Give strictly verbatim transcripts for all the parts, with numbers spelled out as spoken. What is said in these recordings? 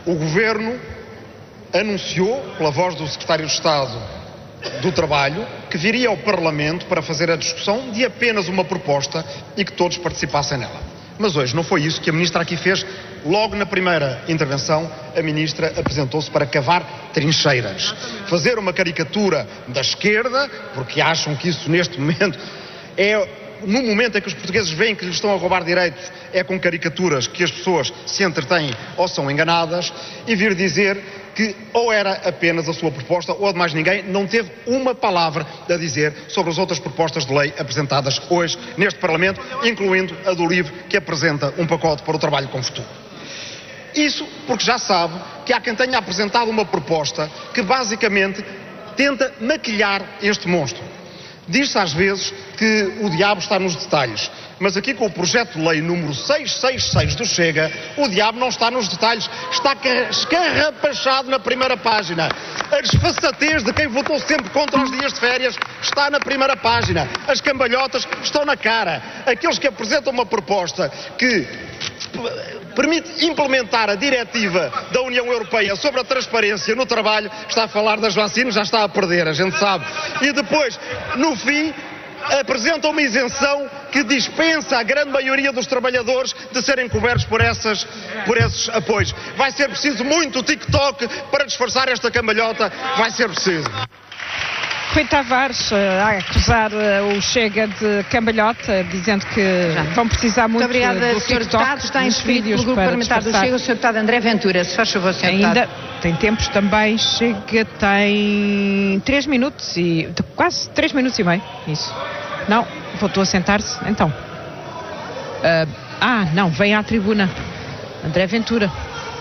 O Governo anunciou, pela voz do Secretário de Estado do Trabalho, que viria ao Parlamento para fazer a discussão de apenas uma proposta e que todos participassem nela. Mas hoje não foi isso que a Ministra aqui fez. Logo na primeira intervenção, a Ministra apresentou-se para cavar trincheiras, fazer uma caricatura da esquerda, porque acham que isso neste momento é... No momento em que os portugueses veem que lhes estão a roubar direitos, é com caricaturas que as pessoas se entretêm ou são enganadas, e vir dizer que ou era apenas a sua proposta ou a de mais ninguém, não teve uma palavra a dizer sobre as outras propostas de lei apresentadas hoje neste Parlamento, incluindo a do LIVRE, que apresenta um pacote para o trabalho com futuro. Isso porque já sabe que há quem tenha apresentado uma proposta que basicamente tenta maquilhar este monstro. Diz-se às vezes que o diabo está nos detalhes, mas aqui com o projeto de lei número seiscentos e sessenta e seis do Chega, o diabo não está nos detalhes, está escarrapachado na primeira página. A desfaçatez de quem votou sempre contra os dias de férias está na primeira página. As cambalhotas estão na cara. Aqueles que apresentam uma proposta que permite implementar a diretiva da União Europeia sobre a transparência no trabalho, está a falar das vacinas, já está a perder, a gente sabe. E depois, no fim, apresenta uma isenção que dispensa a grande maioria dos trabalhadores de serem cobertos por, essas, por esses apoios. Vai ser preciso muito TikTok para disfarçar esta cambalhota, vai ser preciso. Rui Tavares a acusar o Chega de cambalhota, dizendo que Já. vão precisar muito, muito obrigada, do senhor TikTok. Deputado, está inscrito pelo Grupo Parlamentar do Chega o senhor Deputado André Ventura. Se faz favor, senhor Ainda Deputado. Tem tempos também. Chega tem três minutos e quase três minutos e meio. Isso. Não, voltou a sentar-se. Então. Uh, ah, não, vem à tribuna. André Ventura.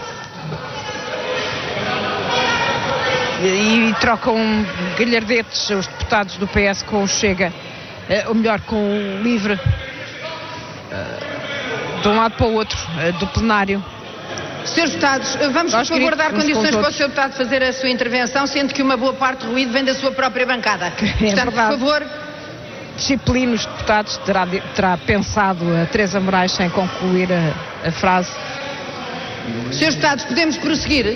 E, e trocam galhardetes os deputados do P S com o Chega, uh, ou melhor, com o LIVRE, uh, de um lado para o outro, uh, do plenário. senhores Deputados, vamos por favor dar condições para o senhor Deputado fazer a sua intervenção, sendo que uma boa parte do ruído vem da sua própria bancada. É Portanto, por favor... Disciplina os deputados, terá, terá pensado a Teresa Moraes sem concluir a, a frase. senhores Deputados, podemos prosseguir?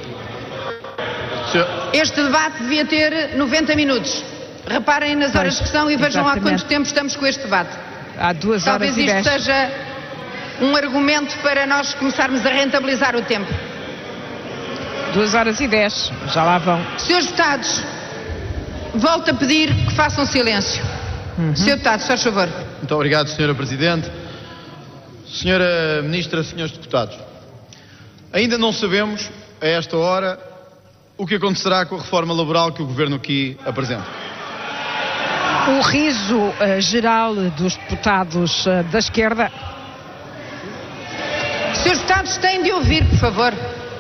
Este debate devia ter noventa minutos. Reparem nas horas de questão e vejam há quanto tempo estamos com este debate. Há duas horas Talvez e dez. isto seja um argumento para nós começarmos a rentabilizar o tempo. Duas horas e dez, já lá vão. senhores Deputados, volto a pedir que façam silêncio. Uhum. senhor Deputado, se faz favor. Muito obrigado, senhora Presidente. Senhora Ministra, senhores Deputados, ainda não sabemos, a esta hora, o que acontecerá com a reforma laboral que o Governo aqui apresenta. O riso uh, geral dos deputados uh, da esquerda. senhores Deputados, têm de ouvir, por favor.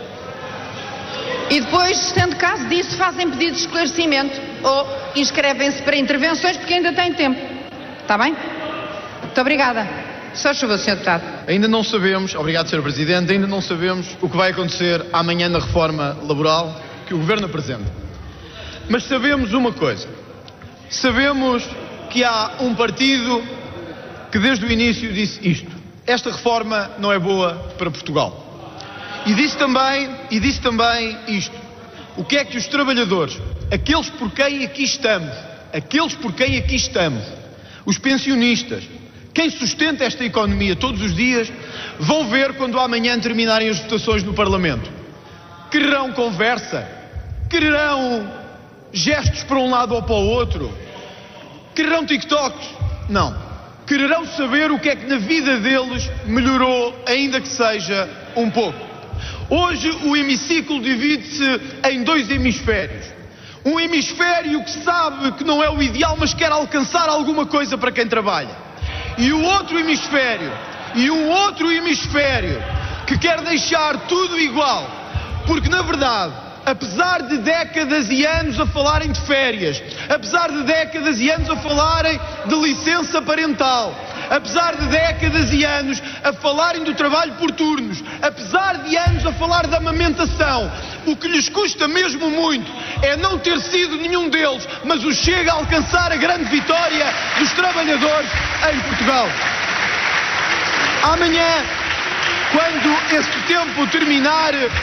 E depois, tendo caso disso, fazem pedido de esclarecimento ou inscrevem-se para intervenções, porque ainda têm tempo. Está bem? Muito obrigada. Só favor, senhor Deputado. Ainda não sabemos, obrigado, senhora Presidente, ainda não sabemos o que vai acontecer amanhã na reforma laboral que o Governo apresenta. Mas sabemos uma coisa. Sabemos que há um partido que desde o início disse isto. Esta reforma não é boa para Portugal. E disse também, e disse também isto. O que é que os trabalhadores, aqueles por quem aqui estamos, aqueles por quem aqui estamos, os pensionistas, quem sustenta esta economia todos os dias, vão ver quando amanhã terminarem as votações no Parlamento? Quererão conversa? Quererão gestos para um lado ou para o outro? Quererão TikToks? Não. Quererão saber o que é que na vida deles melhorou, ainda que seja um pouco. Hoje o hemiciclo divide-se em dois hemisférios. Um hemisfério que sabe que não é o ideal, mas quer alcançar alguma coisa para quem trabalha. E o outro hemisfério, e um outro hemisfério que quer deixar tudo igual. Porque na verdade, apesar de décadas e anos a falarem de férias, apesar de décadas e anos a falarem de licença parental, apesar de décadas e anos a falarem do trabalho por turnos, apesar de anos a falar da amamentação, o que lhes custa mesmo muito é não ter sido nenhum deles, mas o Chega a alcançar a grande vitória dos trabalhadores em Portugal. Amanhã, quando esse tempo terminar,